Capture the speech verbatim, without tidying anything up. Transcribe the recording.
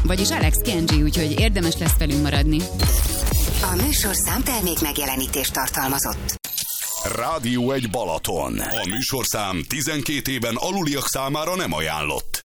vagyis Alex Kenji, úgyhogy érdemes lesz velünk maradni. A műsorszám termék megjelenítést tartalmazott. Rádió egy Balaton. A műsorszám tizenkét éven aluliak számára nem ajánlott.